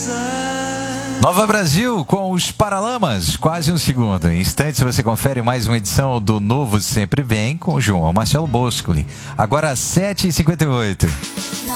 Nova Brasil com os Paralamas, quase um segundo. Em instantes você confere mais uma edição do Novo Sempre Vem com o João Marcelo Boscoli. Agora às 7h58.